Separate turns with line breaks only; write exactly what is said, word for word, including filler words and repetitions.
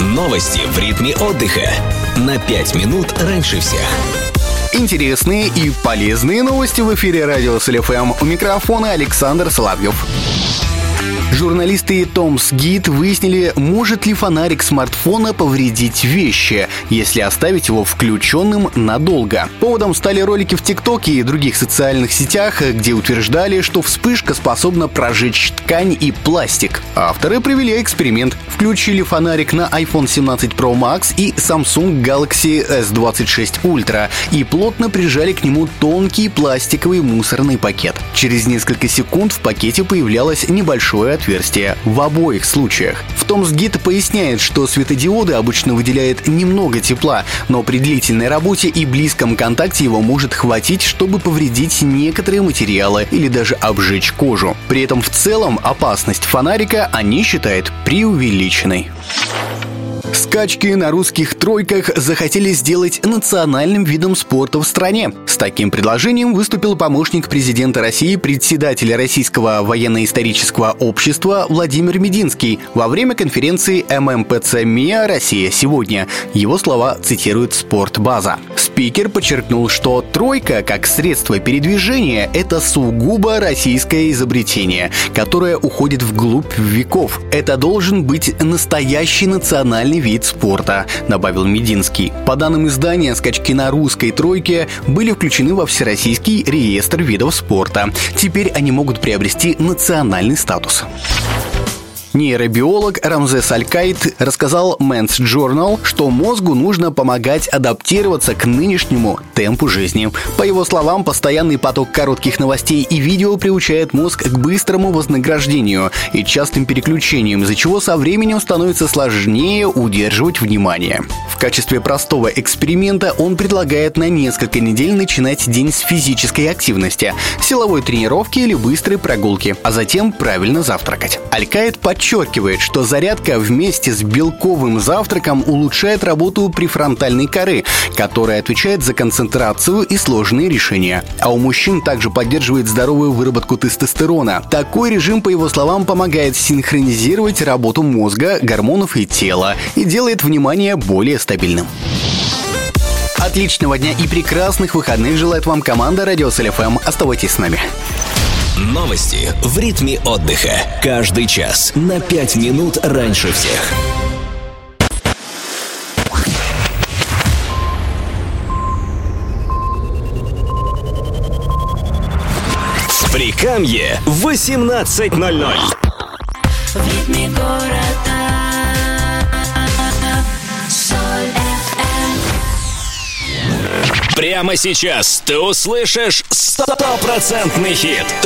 Новости в ритме отдыха. На пять минут раньше всех.
Интересные и полезные новости в эфире радио СЛ-ФМ. У микрофона Александр Соловьев. Журналисты Tom's Guide выяснили, может ли фонарик смартфона повредить вещи, если оставить его включенным надолго. Поводом стали ролики в ТикТоке и других социальных сетях, где утверждали, что вспышка способна прожечь ткань и пластик. Авторы провели эксперимент. Включили фонарик на айфон семнадцать Pro Max и Samsung Galaxy эс двадцать шесть Ultra и плотно прижали к нему тонкий пластиковый мусорный пакет. Через несколько секунд в пакете появлялось небольшое отверстие в обоих случаях. В Tom's Guide поясняет, что светодиоды обычно выделяют немного тепла, но при длительной работе и близком контакте его может хватить, чтобы повредить некоторые материалы или даже обжечь кожу. При этом в целом опасность фонарика они считают преувеличенной. Скачки на русских тройках захотели сделать национальным видом спорта в стране. С таким предложением выступил помощник президента России, председателя Российского военно-исторического общества Владимир Мединский во время конференции эм эм пэ цэ МИА «Россия сегодня». Его слова цитирует «Спортбаза». Спикер подчеркнул, что тройка как средство передвижения – это сугубо российское изобретение, которое уходит вглубь веков. Это должен быть настоящий национальный вид спорта, добавил Мединский. По данным издания, скачки на русской тройке были включены во Всероссийский реестр видов спорта. Теперь они могут приобрести национальный статус. Нейробиолог Рамзес Аль-Каид рассказал Men's Journal, что мозгу нужно помогать адаптироваться к нынешнему темпу жизни. По его словам, постоянный поток коротких новостей и видео приучает мозг к быстрому вознаграждению и частым переключениям, из-за чего со временем становится сложнее удерживать внимание. В качестве простого эксперимента он предлагает на несколько недель начинать день с физической активности, силовой тренировки или быстрой прогулки, а затем правильно завтракать. Аль-Каид подчеркивает, Подчеркивает, что зарядка вместе с белковым завтраком улучшает работу префронтальной коры, которая отвечает за концентрацию и сложные решения. А у мужчин также поддерживает здоровую выработку тестостерона. Такой режим, по его словам, помогает синхронизировать работу мозга, гормонов и тела и делает внимание более стабильным. Отличного дня и прекрасных выходных желает вам команда Радио СЛ-ФМ. Оставайтесь с нами.
Новости в ритме отдыха. Каждый час на пять минут раньше всех. В Прикамье восемнадцать ноль ноль.
В ритме города Соль-эф эм.
Прямо сейчас ты услышишь стопроцентный хит.